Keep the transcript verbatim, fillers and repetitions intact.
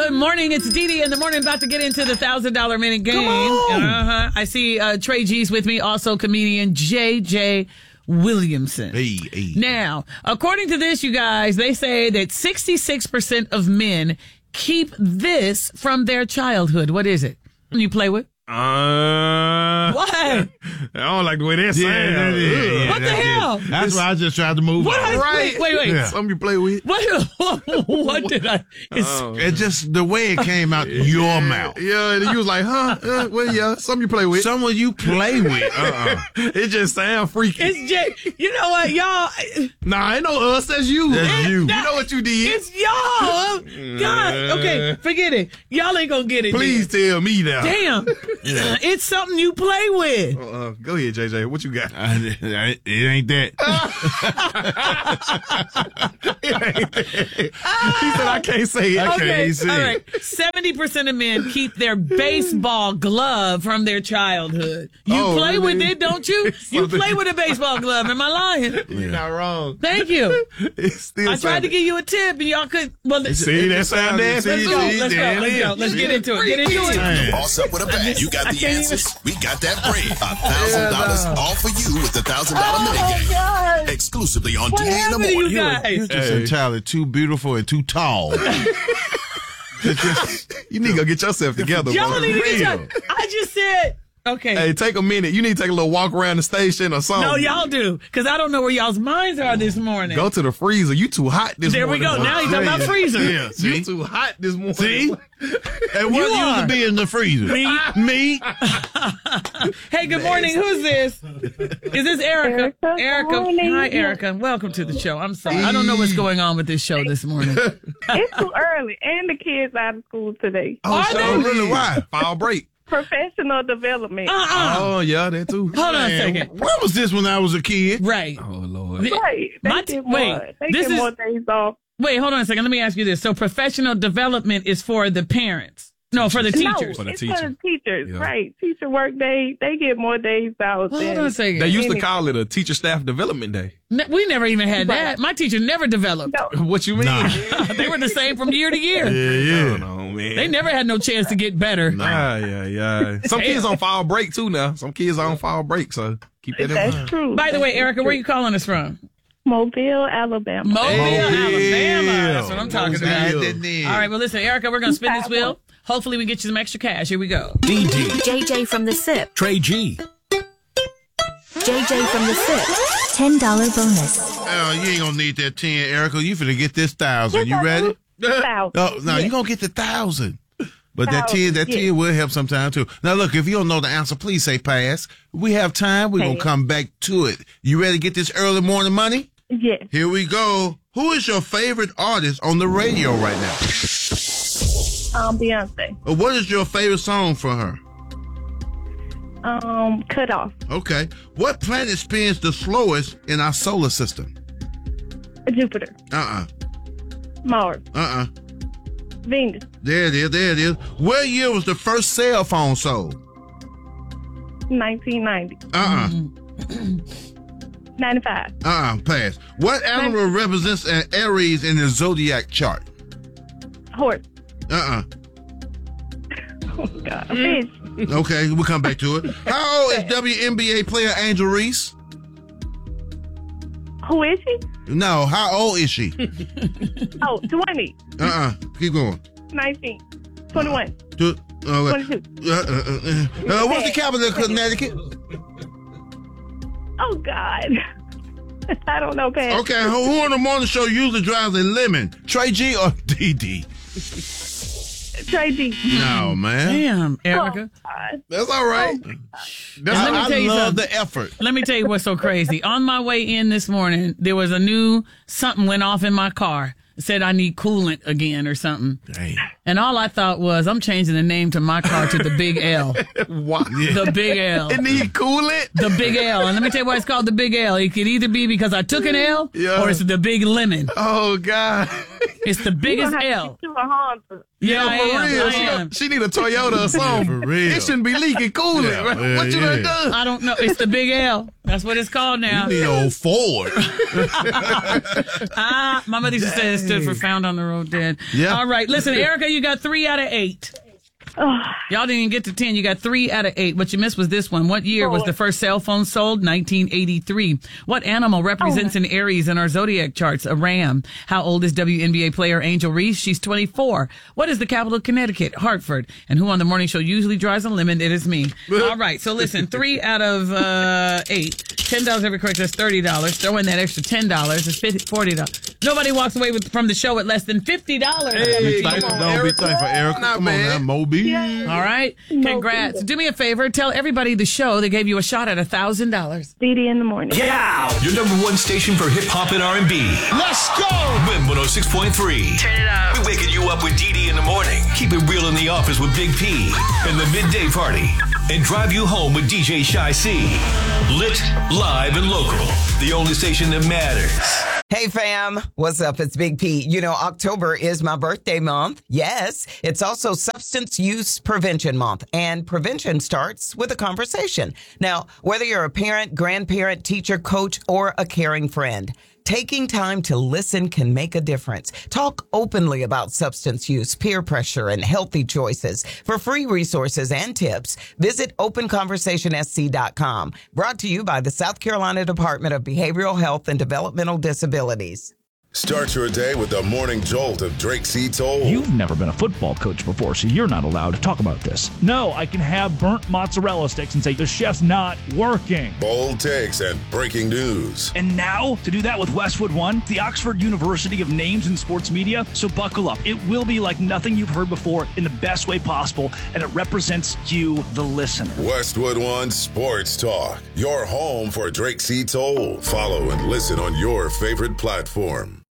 Good morning. It's Dee Dee in the morning. About to get into the one thousand dollar minute game. Uh-huh. I see uh, Trey G's with me. Also comedian J J Williamson. Hey, hey. Now, according to this, you guys, they say that sixty-six percent of men keep this from their childhood. What is it? You play with? Uh, What? I don't like the way they're Yeah, saying that is, it. yeah, What the that's hell? it. That's why I just tried to move What? on. Wait, wait, wait. Yeah. Something you play with. What? What did I? It's, Oh. It's just the way it came out your mouth. Yeah, and you was like, huh? Uh, well, yeah, something you play with. Someone you play with. Uh-uh. It just sound freaky. it's J. You know what, y'all? Nah, ain't no us. That's you. That's you. You know what you did. It's y'all. God. Okay, forget it. Y'all ain't gonna get it. Please tell me now. Damn. Yeah. It's something you play with. Uh, go ahead, J J. What you got? I- I- it ain't that. He said I can't say it. I can't Okay, see all it. right. seventy percent of men keep their baseball glove from their childhood. You Oh, play with really? it, don't you? You Something- play with a baseball glove. Am I lying? You're not wrong. Thank you. It's still I tried to give you a tip and y'all could. Well, let's See, that sound nasty. go. See, Let's go. there it Let's go. is. Let's get into it. Get into it. Man. Boss up with a bag. You got I the can't answers. We got that bread. A thousand dollars all for you with the thousand dollar minute Oh, game. God. Exclusively on What D in the happened to you morning. guys? You're just Hey. entirely too beautiful and too tall. It's just, You need to go get yourself together, Y'all bro. need to get real. your. I just said. Okay. Hey, take a minute. You need to take a little walk around the station or something. No, y'all do. Because I don't know where y'all's minds are this morning. Go to the freezer. You too hot this There we morning. go. Now he's talking about freezer. yeah, see? You too hot this morning. See? And what You used are. to be in the freezer? Me. Me? Hey, good morning. Who's this? Is this Erica? Erica, Erica. good morning. Hi, Erica. Welcome to the show. I'm sorry. I don't know what's going on with this show this morning. It's too early, and the kids out of school today. Oh, Are so they? really? Why? Fall break. Professional development. Uh-uh. Oh, yeah, that too. Hold on a Man, second. where was this when I was a kid? Right. Oh, Lord. Right. They My- get more. wait, they this get is- more days off. Wait, hold on a second. Let me ask you this. So professional development is for the parents. No, for the teachers. No, the it's teacher. for the teachers. Yeah. Right. Teacher work day. They get more days out. Hold than, on a second. They used to Any- call it a teacher staff development day. Ne- we never even had that. My teacher never developed. No. What you mean? Nah. They were the same from year to year. Yeah, I don't know, man. They never had no chance to get better. Ah, yeah, yeah. Some kids on fall break too now. Some kids are on fall break, so keep that in That's mind. true. By the way, Erica, where are you calling us from? Mobile, Alabama. Mobile, Alabama. That's what I'm talking Mobile. about. That didn't it. All right, well, listen, Erica, we're going to spin this wheel. Hopefully, we get you some extra cash. Here we go. D D, J J from the S I P. Trey G, J J from the S I P. ten dollar bonus. Oh, you ain't gonna need that ten, Erica. You finna get this thousand. You ready? Thousand. Oh, no, Yes. you gonna get the thousand. But that ten, that Thousand, ten will help sometime too. Now, look, if you don't know the answer, please say pass. We have time. We're gonna Pass. come back to it. You ready to get this early morning money? Yes. Here we go. Who is your favorite artist on the radio right now? Um, Beyonce. Or what is your favorite song from her? Um, cut off. Okay. What planet spins the slowest in our solar system? Jupiter. Uh-uh. Mars. Uh-uh. Venus. There it is. There it is. What year was the first cell phone sold? nineteen ninety. Uh-uh. ninety-five. Uh-uh. Pass. What animal represents an Aries in the zodiac chart? Horse. Uh-uh. Oh, God. Fish. Okay, we'll come back to it. How old is W N B A player Angel Reese? Who is she? No, how old is she? Oh, twenty. Uh-uh. Keep going. nineteen. twenty-one. Two, uh, wait. twenty-two. Uh, uh, uh, uh, uh, what's the capital of Connecticut? Oh, God. I don't know, Pat. Okay, who, who on the morning show usually drives a lemon? Trey G or D D? Trey G. No, man. Damn, Erica. Oh, God. That's all right. That's Let me I tell you love something. the effort. Let me tell you what's so crazy. On my way in this morning, there was a new something went off in my car. It said I need coolant again or something. Dang. And all I thought was, I'm changing the name to my car to the Big L. Why? The Big L. It need coolant. The Big L. And let me tell you why it's called the Big L. It could either be because I took an L Yeah. or it's the Big Lemon. Oh God. It's the You biggest gonna have L. to get you a Honda. Yeah, I for am. real. I She, am. she need a Toyota or something. for real. It shouldn't be leaking coolant. Yeah, right? yeah, what you done yeah. done? I don't know. It's the big L. That's what it's called now. You need old Ford. Ah, my mother used to say it stood for found on the road dead. Yeah. All right. Listen, Erica, you got three out of eight. Y'all didn't even get to ten. You got three out of eight. What you missed was this one. What year was the first cell phone sold? nineteen eighty-three. What animal represents an Aries in our zodiac charts? A ram. How old is W N B A player Angel Reese? She's twenty-four. What is the capital of Connecticut? Hartford. And who on the morning show usually drives a lemon? It is me. All right. So listen, three out of uh, eight. ten dollars every correct. That's thirty dollars. Throw in that extra ten dollars. It's fifty, forty dollars. Nobody walks away with from the show at less than fifty dollars. Hey, Be thankful. come on, Don't be Erica. thankful, Erica. Not Come on bad. now, Moby. All right. Congrats. Do me a favor. Tell everybody the show. They gave you a shot at a thousand dollars. D D in the morning. Yeah! Your number one station for hip hop and R and B. Let's go. Win one oh six point three. Turn it up. We're waking you up with D D in the morning. Keep it real in the office with Big P. And the midday party. And drive you home with D J Shy C. Lit, live, and local. The only station that matters. Hey fam, what's up? It's Big P. You know, October is my birthday month. Yes, it's also Substance Use Prevention Month, and prevention starts with a conversation. Now, whether you're a parent, grandparent, teacher, coach, or a caring friend, taking time to listen can make a difference. Talk openly about substance use, peer pressure, and healthy choices. For free resources and tips, visit open conversation s c dot com. Brought to you by the South Carolina Department of Behavioral Health and Developmental Disabilities. Start your day with the morning jolt of Drake C. Toll. You've never been a football coach before, so you're not allowed to talk about this. No, I can have burnt mozzarella sticks and say the chef's not working. Bold takes and breaking news. And now, to do that with Westwood One, the Oxford University of Names in Sports Media, so buckle up. It will be like nothing you've heard before in the best way possible, and it represents you, the listener. Westwood One Sports Talk. Your home for Drake C. Toll. Follow and listen on your favorite platform.